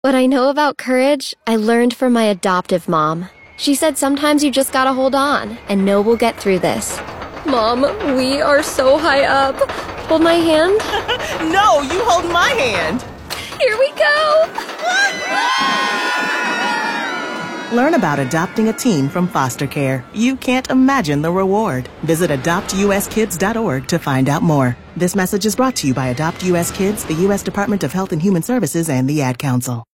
What I know about courage, I learned from my adoptive mom. She said sometimes you just gotta hold on, and know we'll get through this. Mom, we are so high up. Hold my hand. No, you hold my hand. Here we go. Learn about adopting a teen from foster care. You can't imagine the reward. Visit adoptuskids.org to find out more. This message is brought to you by Adopt U.S. Kids, the U.S. Department of Health and Human Services, and the Ad Council.